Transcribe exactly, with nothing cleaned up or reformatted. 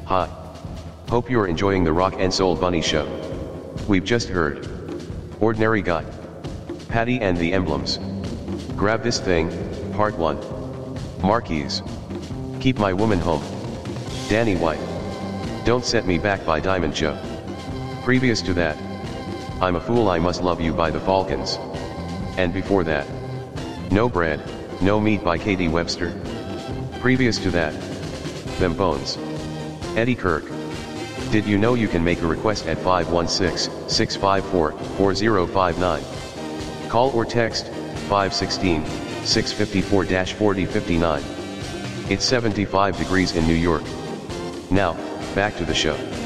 Hi. Hope you're enjoying the Rock and Soul Bunny show. We've just heard Ordinary Guy, Patty and the Emblems, Grab This Thing, Part one, Marquise, Keep My Woman Home, Danny White, Don't Set Me Back by Diamond Joe. Previous to that, I'm a Fool I Must Love You by the Falcons. And before that, No Bread, No Meat by Katie Webster. Previous to that, Them Bones, Eddie Kirk. Did you know you can make a request at five one six, six five four, four zero five nine? Call or text five one six, six five four, four zero five nine. It's seventy-five degrees in New York. Now, back to the show.